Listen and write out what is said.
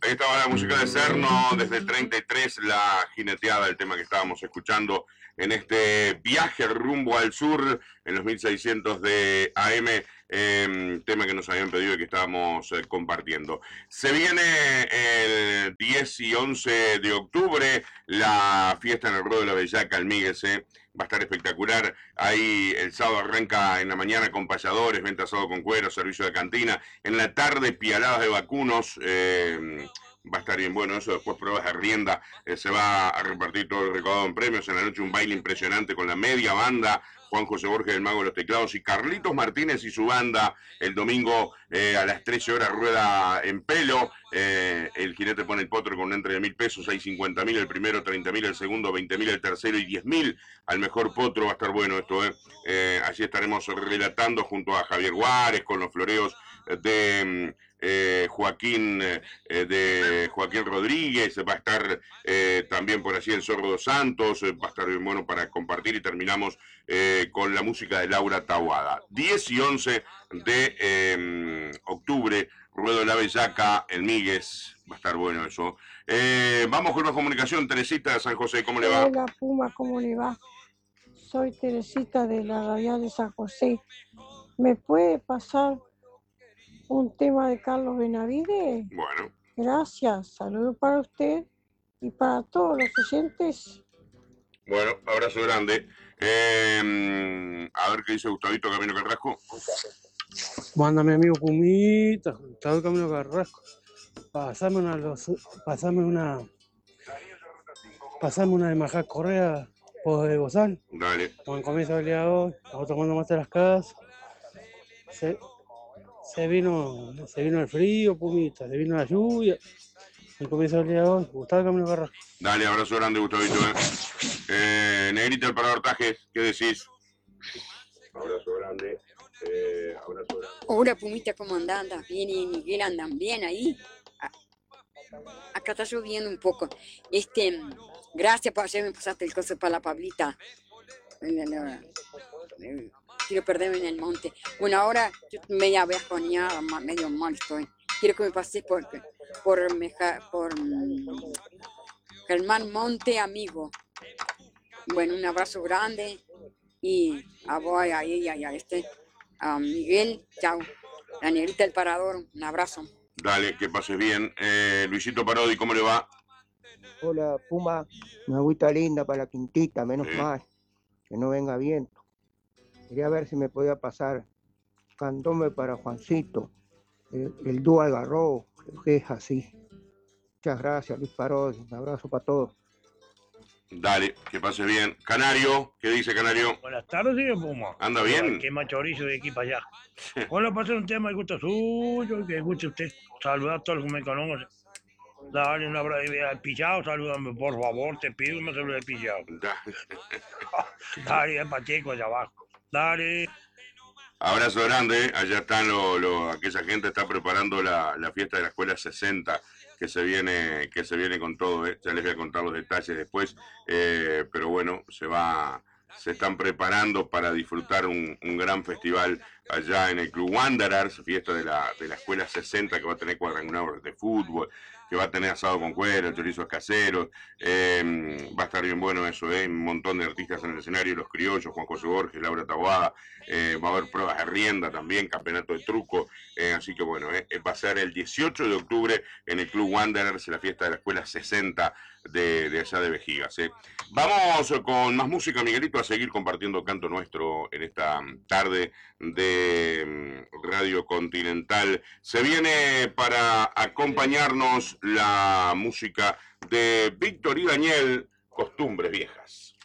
Ahí estaba la música de Cerno, desde el 33, la jineteada, el tema que estábamos escuchando en este viaje rumbo al sur, en los 1600 de AM, tema que nos habían pedido y que estábamos compartiendo. Se viene el 10 y 11 de octubre, la fiesta en el Ruedo de la Bellaca, Almíguez, va a estar espectacular. Ahí el sábado arranca en la mañana con payadores, venta asado con cuero, servicio de cantina. En la tarde, pialadas de vacunos. Va a estar bien bueno eso. Después pruebas de rienda. Se va a repartir todo el recaudado en premios. En la noche un baile impresionante con la media banda. Juan José Borges, el mago de los teclados, y Carlitos Martínez y su banda. El domingo a las 13 horas rueda en pelo. El jinete pone el potro con una entre de 1.000 pesos. Hay 50.000 el primero, 30.000 el segundo, 20.000 el tercero y 10.000 al mejor potro. Va a estar bueno esto. Allí estaremos relatando junto a Javier Juárez con los floreos de Joaquín Rodríguez. Va a estar también por allí el Zorro dos Santos. Va a estar bien bueno para compartir, y terminamos con la música de Laura Tahuada. 10 y 11 de octubre, Ruedo de la Bellaca, el Míguez. Va a estar bueno eso. Vamos con una comunicación. Teresita de San José, ¿cómo le va? Hola Puma, ¿cómo le va? Soy Teresita de la Radial de San José. ¿Me puede pasar un tema de Carlos Benavides? Bueno. Gracias, saludos para usted y para todos los oyentes. Bueno, abrazo grande. A ver qué dice Gustavito Camino Carrasco. Manda mi amigo Pumita, Gustavo Camino Carrasco. Pasame una de Majá Correa por de Gozal. Dale. Como comienza el día de hoy, estamos tomando más de las casas. Se vino el frío, Pumita, se vino la lluvia. Y comienza el día de hoy, Gustavo Camino Carrasco. Dale, abrazo grande, Gustavito. Negrita, el parador Tajes, ¿qué decís? Abrazo grande. Abrazo grande. Hola, Pumita, ¿cómo andan? ¿Bien y Miguel andan bien ahí? Acá está lloviendo un poco. Gracias por hacerme pasaste el coso para la Pablita. Quiero perderme en el monte. Bueno, ahora yo media bajoneada, medio mal estoy. Quiero que me pases por Germán Monte, amigo. Bueno, un abrazo grande y a vos, a Miguel, chao. La Negrita del Parador, un abrazo. Dale, que pases bien. Luisito Parodi, ¿cómo le va? Hola, Puma, una agüita linda para la quintita, menos mal, que no venga viento. Quería ver si me podía pasar candombe para Juancito, el dúo Algarrobo, que es así. Muchas gracias, Luis Parodi, un abrazo para todos. Dale, que pase bien. Canario, ¿qué dice Canario? Buenas tardes, señor Puma. ¿Anda bien? Qué machorizo de aquí para allá. Hola, pasar un tema de gusto suyo, que guste usted. Saludar a todos los que me conocen. Dale un abrazo al pillado, salúdame, por favor, te pido una saluda al pillado. Dale, el Pacheco allá abajo. Dale. Abrazo grande. Allá están aquella gente está preparando la fiesta de la escuela 60 que se viene con todo. Ya les voy a contar los detalles después, pero bueno, se están preparando para disfrutar un gran festival allá en el Club Wanderers, fiesta de la escuela 60, que va a tener cuadrangulares de fútbol, que va a tener asado con cuero, chorizos caseros. Va a estar bien bueno eso, un montón de artistas en el escenario, los criollos, Juan José Borges, Laura Tahuada. Va a haber pruebas de rienda también, campeonato de truco. Así que bueno, va a ser el 18 de octubre en el Club Wanderers, la fiesta de la escuela 60 de allá de Vejigas. Vamos con más música, Miguelito, a seguir compartiendo canto nuestro en esta tarde de Radio Continental. Se viene para acompañarnos la música de Víctor y Daniel, Costumbres Viejas.